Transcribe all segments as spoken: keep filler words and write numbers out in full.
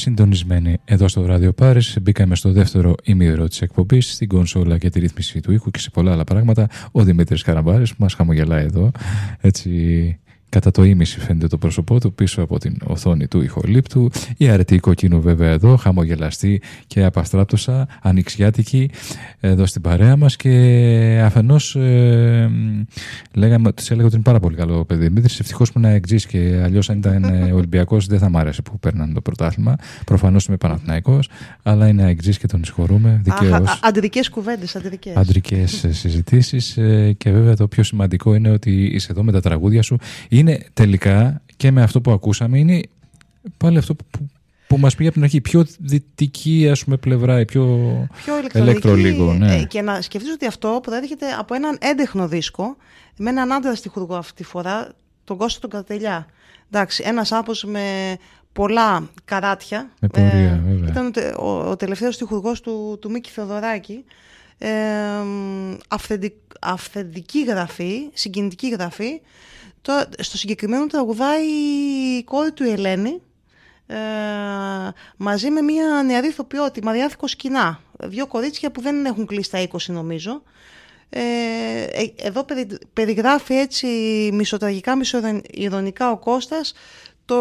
Συντονισμένοι εδώ στο Ράδιο Πάρις, μπήκαμε στο δεύτερο ημίωρο της εκπομπής, στην κονσόλα και τη ρύθμιση του ήχου και σε πολλά άλλα πράγματα. Ο Δημήτρης Καραμπάρης που μας χαμογελάει εδώ, έτσι κατά το ίμιση φαίνεται το πρόσωπό του πίσω από την οθόνη του ηχολήπτου. Η αρετή κοκκίνου βέβαια εδώ, χαμογελαστή και απαστράπτωσα, ανοιξιάτικη εδώ στην παρέα μας. Και αφενός ε, λέγαμε, της έλεγα ότι είναι πάρα πολύ καλό παιδί Δημήτρης, ευτυχώς που είναι εξής, και αλλιώς αν ήταν Ολυμπιακός δεν θα μ' άρεσε που παίρνανε το πρωτάθλημα. Προφανώς είμαι Παναθηναϊκός, αλλά είναι εξής και τον συγχωρούμε δικαίως. Αντρικές κουβέντες, αντρικές. Αντρικές συζητήσεις ε, και βέβαια το πιο σημαντικό είναι ότι είσαι εδώ με τα τραγούδια σου. Είναι τελικά και με αυτό που ακούσαμε, είναι πάλι αυτό που, που, που μας πήγε από την αρχή, πιο δυτική ας πούμε πλευρά, η πιο, πιο ηλεκτρολίγο. Ναι. Και να σκεφτείς ότι αυτό προέρχεται από έναν έντεχνο δίσκο, με έναν άντρα στιχουργό αυτή τη φορά, τον Κώστα τον Καρτελιά. Εντάξει, ένας άνθρωπος με πολλά καράτια. Με πορεία, ε, βέβαια. Ήταν ο, ο, ο τελευταίος στιχουργός του, του Μίκη Θεοδωράκη. Ε, αυθεντικ, αυθεντική γραφή, συγκινητική γραφή. Τώρα, στο συγκεκριμένο τραγουδάει η κόρη του η Ελένη, ε, μαζί με μια νεαρή ηθοποιό, τη Μαριάθη Κοσκινά. Δύο κορίτσια που δεν έχουν κλείσει τα είκοσι νομίζω. Ε, εδώ περι, περιγράφει έτσι μισοτραγικά, μισοειρωνικά ο Κώστας το,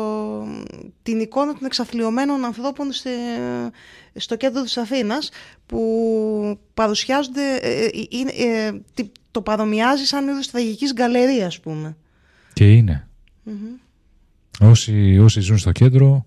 την εικόνα των εξαθλιωμένων ανθρώπων στε, στο κέντρο της Αθήνας, που παρουσιάζονται, ε, ε, ε, το παρομοιάζει σαν είδος τραγικής γκαλερίας, ας πούμε. Και είναι. Mm-hmm. Όσοι, όσοι ζουν στο κέντρο,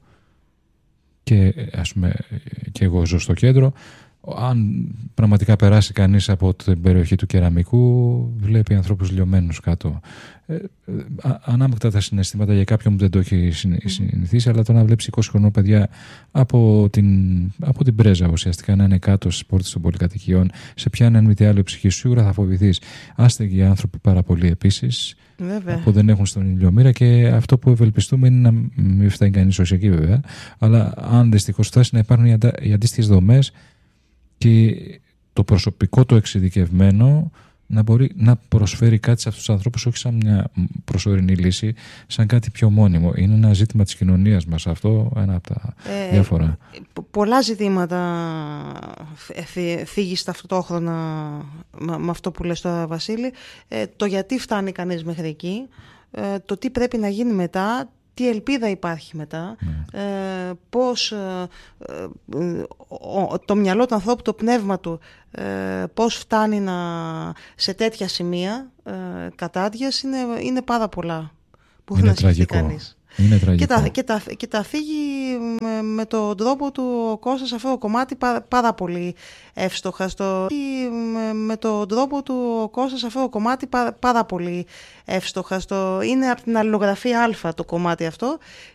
και ας πούμε και εγώ ζω στο κέντρο, αν πραγματικά περάσει κανείς από την περιοχή του Κεραμικού, βλέπει ανθρώπους λιωμένους κάτω. Ε, ανάμεικτα τα συναισθήματα για κάποιον που δεν το έχει συνηθίσει, αλλά το να βλέπεις είκοσι χρονών παιδιά από την, από την πρέζα ουσιαστικά να είναι κάτω στις πόρτες των πολυκατοικιών, σε πιάνει αν μη τι άλλο η ψυχή σου, σίγουρα θα φοβηθείς. Άστεγοι άνθρωποι πάρα πολλοί επίσης, που δεν έχουν στον ηλιομήρα, και αυτό που ευελπιστούμε είναι να μην φτάνει κανείς ως εκεί βέβαια, αλλά αν δυστυχώς φτάσει να υπάρχουν οι, αντα... οι αντίστοιχες δομές και το προσωπικό το εξειδικευμένο να μπορεί να προσφέρει κάτι σε αυτούς τους ανθρώπους, όχι σαν μια προσωρινή λύση, σαν κάτι πιο μόνιμο. Είναι ένα ζήτημα της κοινωνίας μας αυτό, ένα από τα ε, διάφορα. Πολλά ζητήματα θίγεις ταυτόχρονα με αυτό που λες τώρα, Βασίλη. Ε, το γιατί φτάνει κανείς μέχρι εκεί, ε, το τι πρέπει να γίνει μετά, τι ελπίδα υπάρχει μετά, mm. ε, πώς ε, ε, το μυαλό του ανθρώπου, το πνεύμα του, ε, πώς φτάνει να, σε τέτοια σημεία ε, κατάδειας, είναι, είναι πάρα πολλά που είναι να σκεφτεί τραγικό. Κανείς. Είναι τραγικό. Και τα, και τα, και τα θίγει με, με τον τρόπο του ο Κώστας αυτό το κομμάτι πάρα, πάρα πολύ εύστοχα. Στο, με, με τον τρόπο του ο Κώστας αυτό το κομμάτι πάρα, πάρα πολύ εύστοχα. Στο, είναι από την αλληλογραφία Α το κομμάτι αυτό,